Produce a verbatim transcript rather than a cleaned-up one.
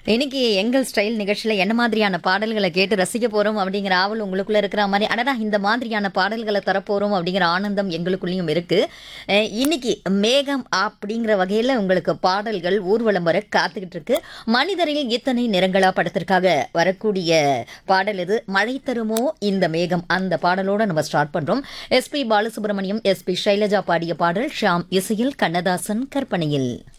இன்னைக்கு எங்கள் ஸ்டைல் நிகழ்ச்சியில என்ன மாதிரியான பாடல்களை கேட்டு ரசிக்க போறோம் அப்படிங்கிற ஆவல் உங்களுக்குள்ள இருக்கிற மாதிரி அடடா இந்த மாதிரியான பாடல்களை தரப்போறோம் அப்படிங்கிற ஆனந்தம் எங்களுக்குள்ளேயும் இருக்கு. அஹ் இன்னைக்கு மேகம் அப்படிங்கிற வகையில உங்களுக்கு பாடல்கள் ஊர்வலம் வர காத்துக்கிட்டு இருக்கு. மனிதரில் இத்தனை நிறங்களா படத்திற்காக வரக்கூடிய பாடல் இது. மழை தருமோ இந்த மேகம், அந்த பாடலோட நம்ம ஸ்டார்ட் பண்றோம். எஸ்பி பாலசுப்ரமணியம், எஸ்பி சைலஜா பாடிய பாடல் ஷாம் இசையில், கண்ணதாசன் கற்பனையில்.